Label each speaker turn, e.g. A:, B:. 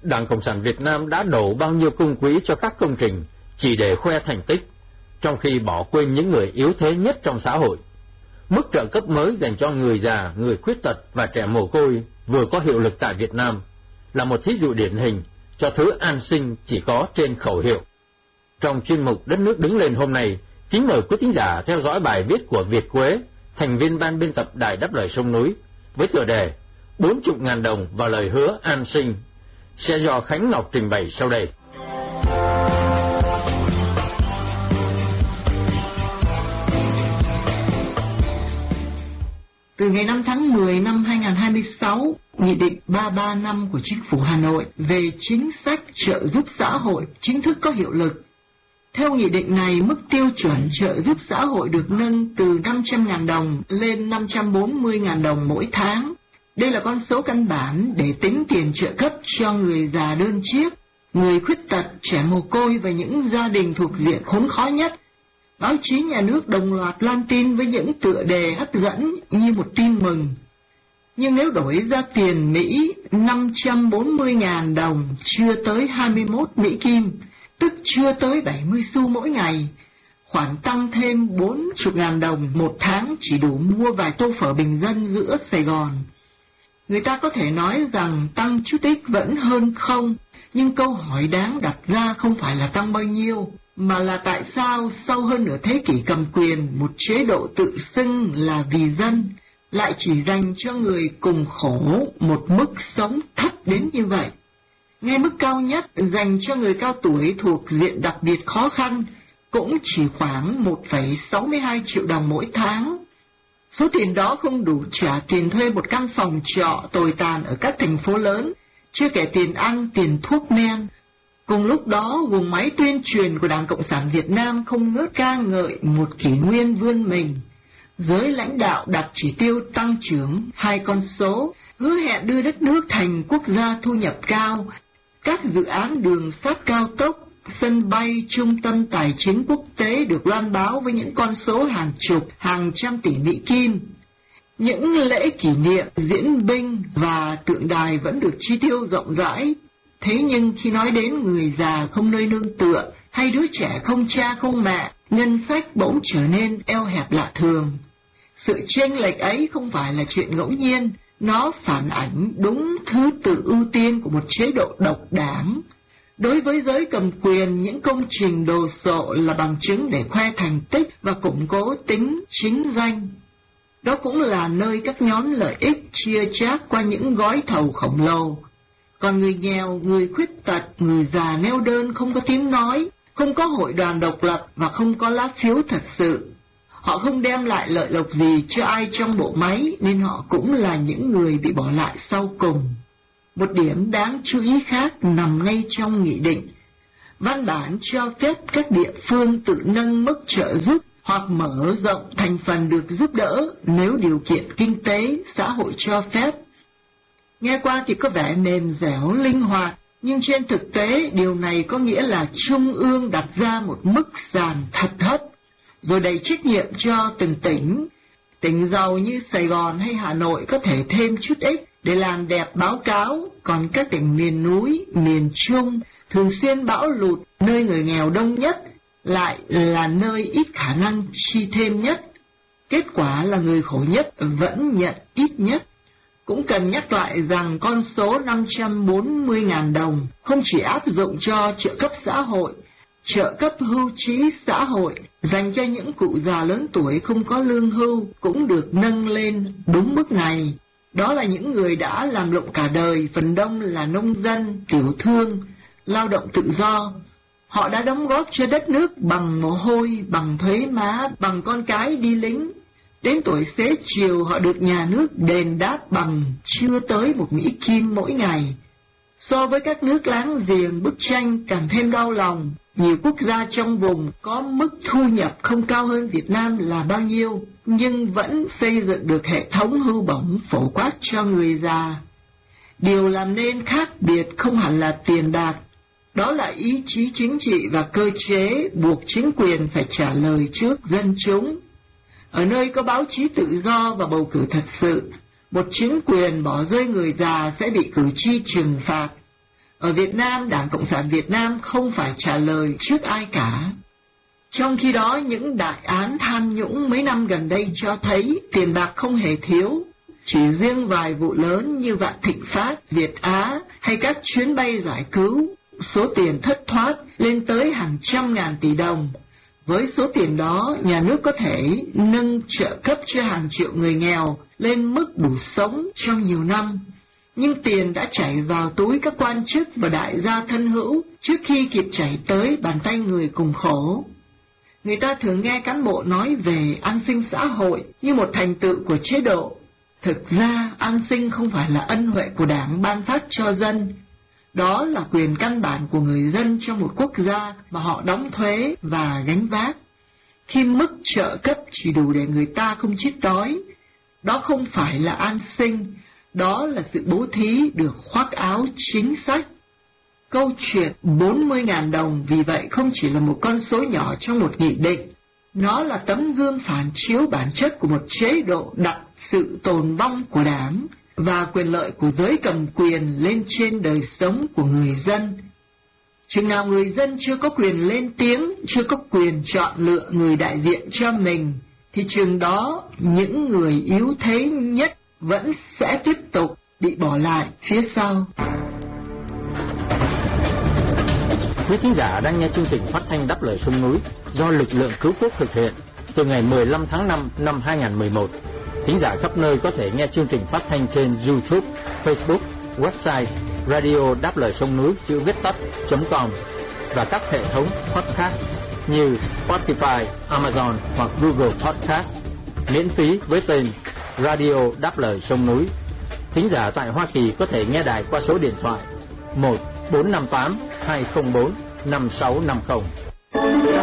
A: Đảng Cộng sản Việt Nam đã đổ bao nhiêu công quỹ cho các công trình chỉ để khoe thành tích, trong khi bỏ quên những người yếu thế nhất trong xã hội. Mức trợ cấp mới dành cho người già, người khuyết tật và trẻ mồ côi vừa có hiệu lực tại Việt Nam là một thí dụ điển hình cho thứ an sinh chỉ có trên khẩu hiệu. Trong chuyên mục Đất nước đứng lên hôm nay, kính mời quý thính giả theo dõi bài viết của Việt Quế, thành viên ban biên tập Đài Đáp Lời Sông Núi, với tựa đề 40.000 đồng và lời hứa an sinh, sẽ do Khánh Ngọc trình bày sau đây.
B: Từ ngày 5 tháng 10 năm 2026, Nghị định 335 của Chính phủ Hà Nội về chính sách trợ giúp xã hội chính thức có hiệu lực. Theo nghị định này, mức tiêu chuẩn trợ giúp xã hội được nâng từ 500.000 đồng lên 540.000 đồng mỗi tháng. Đây là con số căn bản để tính tiền trợ cấp cho người già đơn chiếc, người khuyết tật, trẻ mồ côi và những gia đình thuộc diện khốn khó nhất. Báo chí nhà nước đồng loạt loan tin với những tựa đề hấp dẫn như một tin mừng. Nhưng nếu đổi ra tiền Mỹ 540.000 đồng chưa tới 21 Mỹ Kim, tức chưa tới 70 xu mỗi ngày, khoản tăng thêm 40.000 đồng một tháng chỉ đủ mua vài tô phở bình dân giữa Sài Gòn. Người ta có thể nói rằng tăng chút ít vẫn hơn không, nhưng câu hỏi đáng đặt ra không phải là tăng bao nhiêu, mà là tại sao sau hơn nửa thế kỷ cầm quyền, một chế độ tự xưng là vì dân lại chỉ dành cho người cùng khổ một mức sống thấp đến như vậy. Ngay mức cao nhất dành cho người cao tuổi thuộc diện đặc biệt khó khăn cũng chỉ khoảng 1,62 triệu đồng mỗi tháng. Số tiền đó không đủ trả tiền thuê một căn phòng trọ tồi tàn ở các thành phố lớn, chưa kể tiền ăn, tiền thuốc men. Cùng lúc đó, guồng máy tuyên truyền của Đảng Cộng sản Việt Nam không ngớt ca ngợi một kỷ nguyên vươn mình. Giới lãnh đạo đặt chỉ tiêu tăng trưởng 2 con số, hứa hẹn đưa đất nước thành quốc gia thu nhập cao. Các dự án đường sắt cao tốc, sân bay, trung tâm tài chính quốc tế được loan báo với những con số hàng chục, hàng trăm tỷ Mỹ Kim. Những lễ kỷ niệm, diễn binh và tượng đài vẫn được chi tiêu rộng rãi. Thế nhưng khi nói đến người già không nơi nương tựa hay đứa trẻ không cha không mẹ, ngân sách bỗng trở nên eo hẹp lạ thường. Sự chênh lệch ấy không phải là chuyện ngẫu nhiên, nó phản ảnh đúng thứ tự ưu tiên của một chế độ độc đảng. Đối với giới cầm quyền, những công trình đồ sộ là bằng chứng để khoe thành tích và củng cố tính chính danh. Đó cũng là nơi các nhóm lợi ích chia chác qua những gói thầu khổng lồ. Còn người nghèo, người khuyết tật, người già neo đơn không có tiếng nói, không có hội đoàn độc lập và không có lá phiếu thật sự. Họ không đem lại lợi lộc gì cho ai trong bộ máy nên họ cũng là những người bị bỏ lại sau cùng. Một điểm đáng chú ý khác nằm ngay trong nghị định. Văn bản cho phép các địa phương tự nâng mức trợ giúp hoặc mở rộng thành phần được giúp đỡ nếu điều kiện kinh tế, xã hội cho phép. Nghe qua thì có vẻ mềm dẻo, linh hoạt, nhưng trên thực tế điều này có nghĩa là Trung ương đặt ra một mức sàn thật thấp, rồi đẩy trách nhiệm cho từng tỉnh. Tỉnh giàu như Sài Gòn hay Hà Nội có thể thêm chút ít để làm đẹp báo cáo, còn các tỉnh miền núi, miền Trung thường xuyên bão lụt, nơi người nghèo đông nhất, lại là nơi ít khả năng chi thêm nhất. Kết quả là người khổ nhất vẫn nhận ít nhất. Cũng cần nhắc lại rằng con số 540.000 đồng không chỉ áp dụng cho trợ cấp xã hội, trợ cấp hưu trí xã hội dành cho những cụ già lớn tuổi không có lương hưu cũng được nâng lên đúng mức này. Đó là những người đã làm lụng cả đời, phần đông là nông dân, tiểu thương, lao động tự do. Họ đã đóng góp cho đất nước bằng mồ hôi, bằng thuế má, bằng con cái đi lính. Đến tuổi xế chiều họ được nhà nước đền đáp bằng chưa tới 1 Mỹ Kim mỗi ngày. So với các nước láng giềng, bức tranh càng thêm đau lòng. Nhiều quốc gia trong vùng có mức thu nhập không cao hơn Việt Nam là bao nhiêu, nhưng vẫn xây dựng được hệ thống hưu bổng phổ quát cho người già. Điều làm nên khác biệt không hẳn là tiền bạc, đó là ý chí chính trị và cơ chế buộc chính quyền phải trả lời trước dân chúng. Ở nơi có báo chí tự do và bầu cử thật sự, một chính quyền bỏ rơi người già sẽ bị cử tri trừng phạt. Ở Việt Nam, Đảng Cộng sản Việt Nam không phải trả lời trước ai cả. Trong khi đó, những đại án tham nhũng mấy năm gần đây cho thấy tiền bạc không hề thiếu. Chỉ riêng vài vụ lớn như Vạn Thịnh Phát, Việt Á hay các chuyến bay giải cứu, số tiền thất thoát lên tới hàng trăm ngàn tỷ đồng. Với số tiền đó, nhà nước có thể nâng trợ cấp cho hàng triệu người nghèo lên mức đủ sống trong nhiều năm. Nhưng tiền đã chảy vào túi các quan chức và đại gia thân hữu trước khi kịp chảy tới bàn tay người cùng khổ. Người ta thường nghe cán bộ nói về an sinh xã hội như một thành tựu của chế độ. Thực ra, an sinh không phải là ân huệ của Đảng ban phát cho dân. Đó là quyền căn bản của người dân trong một quốc gia mà họ đóng thuế và gánh vác. Khi mức trợ cấp chỉ đủ để người ta không chết đói, đó không phải là an sinh, đó là sự bố thí được khoác áo chính sách. Câu chuyện 40.000 đồng vì vậy không chỉ là một con số nhỏ trong một nghị định, nó là tấm gương phản chiếu bản chất của một chế độ đặt sự tồn vong của Đảng và quyền lợi của giới cầm quyền lên trên đời sống của người dân. Chừng nào người dân chưa có quyền lên tiếng, chưa có quyền chọn lựa người đại diện cho mình, thì chừng đó những người yếu thế nhất vẫn sẽ tiếp tục bị bỏ lại phía sau.
A: Quý thính giả đang nghe chương trình phát thanh Đáp Lời Sông Núi do lực lượng cứu quốc thực hiện từ ngày 15 tháng 5 năm 2011. Thính giả khắp nơi có thể nghe chương trình phát thanh trên YouTube, Facebook, website radio Đáp Lời Sông Núi chữ viết tắt.com và các hệ thống podcast như Spotify, Amazon hoặc Google Podcast miễn phí với tên Radio Đáp Lời Sông Núi. Thính giả tại Hoa Kỳ có thể nghe đài qua số điện thoại 1-458-204-5650.